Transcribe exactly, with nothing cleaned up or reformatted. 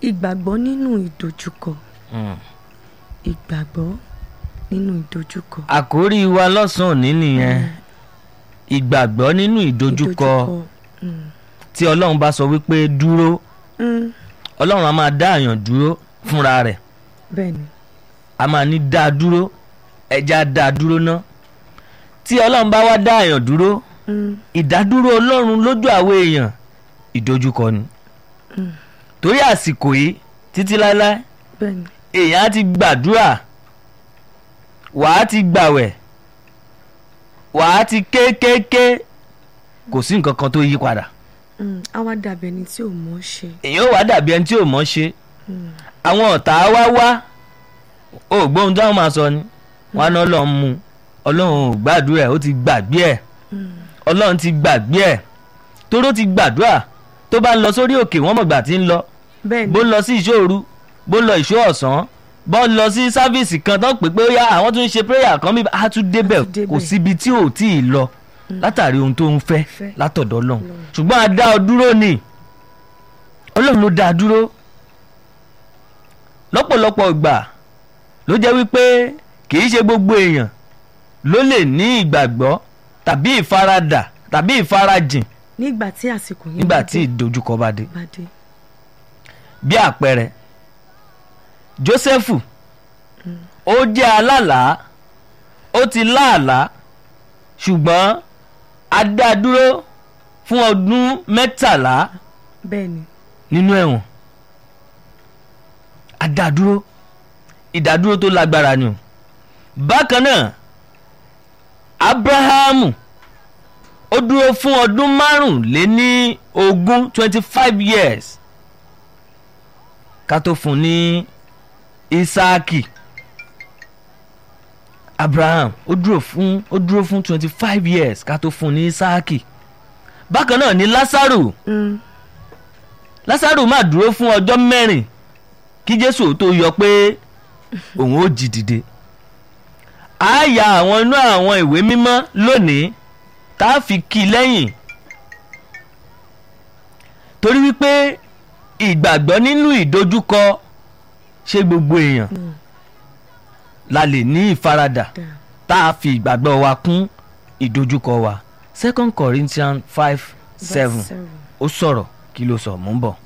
ìgbàgbọ́ nínú ìdojúkọ. Mm. ìgbàgbọ́ nínú ìdojúkọ. àkórí wa lọ́sàn-án òní nìyẹn ìgbàgbọ́ nínú ìdojúkọ Mm. tí ọlọ́run bá sọ wípé dúró Mm. ọlọ́run á máa dá àyàn dúró fúnra rẹ̀ bẹ́ẹ̀ni. a máa ní dá dúró ẹja dá dúró ná tí ọlọ́run bá wá dá àyàn dúró Mm. ìdádúró ọlọ́run lójú àwọn èèyàn ìdojúkọ ni Mm. torí àsìkò yìí títí láéláé bẹ́ẹ̀ni. èèyàn á ti gbàdúrà wàá ti gbàwẹ̀ wàá ti kéékèèké kò sí nǹkan kan tó yí padà Mm. á wá dàbí ẹni tí ò mọ̀ ọ́ ṣe. èèyàn ó wá dàbí ẹni tí ò mọ̀ ṣe Mm. àwọn ọ̀tá wá wá ó gbóhun táwọn máa sọ ni wọn á ná ọlọ́run mu ọlọ́run ò gbàdúrà ẹ̀ ó ti gbàgbé ẹ̀ Mm. ọlọ́run ti gbàgbé ẹ̀ tóró ti gbàdúrà tó bá ń lọ sórí òkè wọ́n mọ̀gbà tí ń lọ bẹ́ẹ̀ni. bó ń lọ sí ìṣòru bó ń lọ ìṣó ọ̀sán bó ń lọ sí sáfíìsì kan tó ń pè pé ó yá àwọn tó ń ṣe prayer kan bí a tún débẹ̀ A tún débẹ̀. kò síbi tí ò tí ì lọ látàrí ohun tó ń fẹ́ Fẹ́. látọ̀dọ̀ ọlọ́run Ọlọ́run. ṣùgbọ́n a dá ọ dúró ni ọlọ́run ló dá a dúró lọ́pọ̀lọpọ̀ ìgbà ló jẹ́ wípé kì í ṣe gbogbo èèyàn ló lè ní ìgbàgbọ́ tàbí ìfaradà tàbí ìfarajìn nígbà tí àsìkò yẹn nígbà bá tí dé- ìdojúkọ bá dé bá dé. bí àpẹẹrẹ Jósẹ́fù ó jẹ́ alálàá ó ti láàlá ṣùgbọ́n a dá a dúró fún ọdún mẹ́tàlá bẹ́ẹ̀ni. nínú ẹ̀wọ̀n a dá a dúró ìdádúró tó lágbára ni o bákan náà Abrahamu ó dúró fún ọdún márùnléní ogún twenty five years ká tó fún ní Isaaki Abraham ó dúró fún ó dúró fún twenty five years ká tó fún ní Isaaki bákan náà ni Lásárù Mm. Lásárù máa dúró fún ọjọ́ mẹ́rin kí Jésù tó yọ pé òun ó jí dìde a ya àwọn inú àwọn ìwé mímọ́ lónìí tá a fi kí i lẹ́yìn torí wípé ìgbàgbọ́ nínú ìdojúkọ ṣe gbogbo èèyàn Mm. la lè ní ìfaradà Dà. tá a fi ìgbàgbọ́ wa kún ìdojúkọ wa Second Corinthians five Verse seven seven. ó sọ̀rọ̀ kí ló sọ mò ń bọ̀.